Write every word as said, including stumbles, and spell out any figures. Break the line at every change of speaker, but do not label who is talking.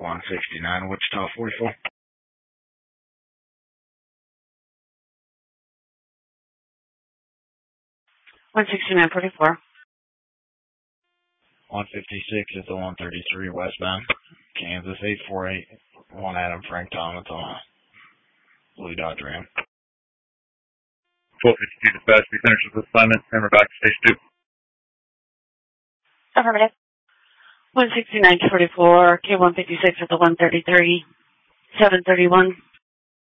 one sixty-nine, Wichita forty-four.
one sixty-nine forty-four.
one fifty-six at the one thirty-three westbound. Kansas eight four eight. one Adam Frank Thomas on a blue Dodge Ram.
twelve fifty-two dispatch, we finished with assignment and we're back to station two.
Affirmative. one sixty-nine forty-four, K one fifty-six at the one thirty-three, seven thirty-one.